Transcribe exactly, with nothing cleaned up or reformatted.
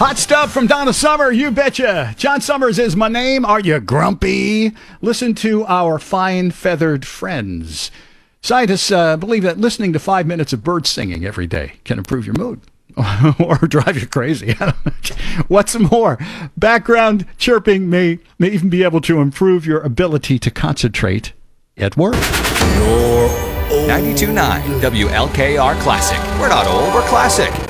Hot stuff from Donna Summer, you betcha. John Summers is my name. Are you grumpy? Listen to our fine feathered friends. Scientists uh, believe that listening to five minutes of birds singing every day can improve your mood or drive you crazy. What's more, background chirping may, may even be able to improve your ability to concentrate at work. ninety-two point nine W L K R Classic. We're not old, we're classic.